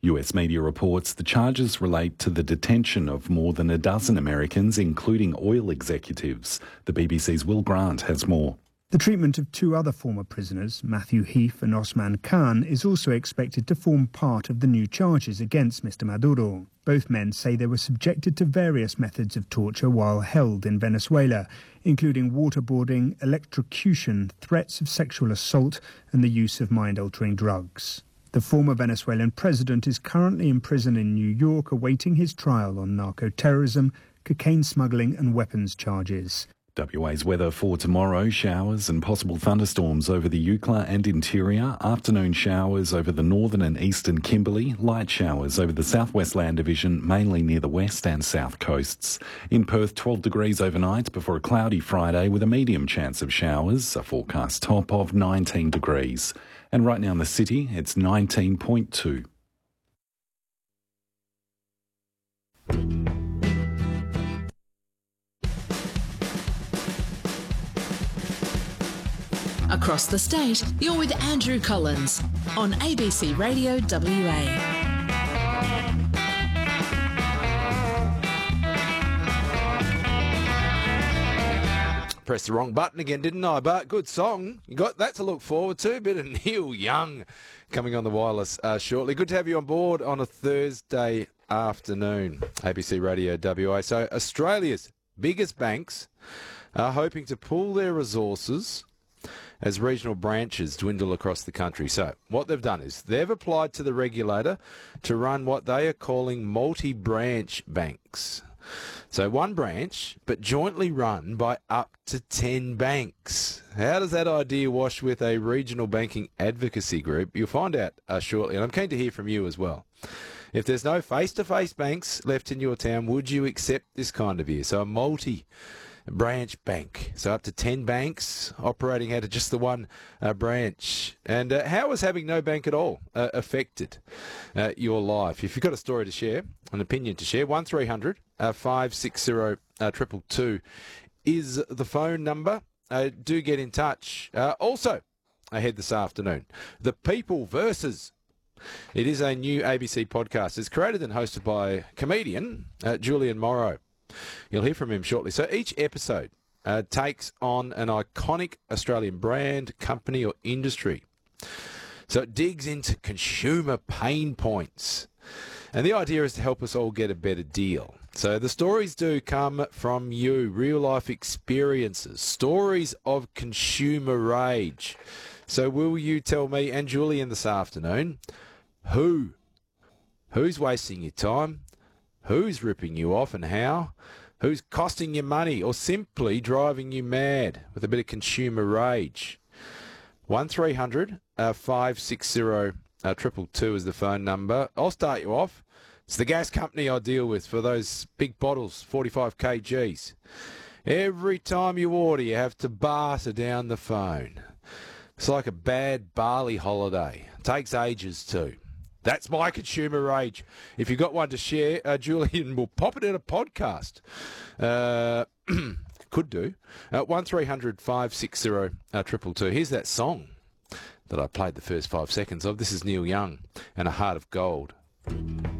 US media reports the charges relate to the detention of more than a dozen Americans, including oil executives. The BBC's Will Grant has more. The treatment of two other former prisoners, Matthew Heath and Osman Khan, is also expected to form part of the new charges against Mr. Maduro. Both men say they were subjected to various methods of torture while held in Venezuela, including waterboarding, electrocution, threats of sexual assault and the use of mind-altering drugs. The former Venezuelan president is currently in prison in New York awaiting his trial on narco-terrorism, cocaine smuggling and weapons charges. WA's weather for tomorrow: showers and possible thunderstorms over the Eucla and interior, afternoon showers over the northern and eastern Kimberley, light showers over the southwest land division, mainly near the west and south coasts. In Perth, 12 degrees overnight before a cloudy Friday with a medium chance of showers, a forecast top of 19 degrees. And right now in the city, it's 19.2. Across the state, you're with Andrew Collins on ABC Radio WA. Pressed the wrong button again, didn't I? But good song. You got that to look forward to. A bit of Neil Young coming on the wireless shortly. Good to have you on board on a Thursday afternoon, ABC Radio WA. So Australia's biggest banks are hoping to pool their resources as regional branches dwindle across the country. So what they've done is they've applied to the regulator to run what they are calling multi-branch banks. So one branch, but jointly run by up to 10 banks. How does that idea wash with a regional banking advocacy group? You'll find out shortly, and I'm keen to hear from you as well. If there's no face-to-face banks left in your town, would you accept this kind of view? So a multi-branch bank, so up to 10 banks operating out of just the one branch. And how has having no bank at all affected your life? If you've got a story to share, an opinion to share, 1300 560 222 is the phone number. Do get in touch. Also, ahead this afternoon, The People Versus. It is a new ABC podcast. It's created and hosted by comedian Julian Morrow. You'll hear from him shortly. So each episode takes on an iconic Australian brand, company or industry. So it digs into consumer pain points. And the idea is to help us all get a better deal. So the stories do come from you, real-life experiences, stories of consumer rage. So will you tell me and Julian this afternoon, who's wasting your time? Who's ripping you off and how? Who's costing you money or simply driving you mad with a bit of consumer rage? 1300 560 222 is the phone number. I'll start you off. It's the gas company I deal with for those big bottles, 45 kgs. Every time you order, you have to barter down the phone. It's like a bad Bali holiday. It takes ages too. That's my consumer rage. If you've got one to share, Julian will pop it in a podcast. Could do. 1300 560 222. Here's that song that I played the first 5 seconds of. This is Neil Young and A Heart of Gold.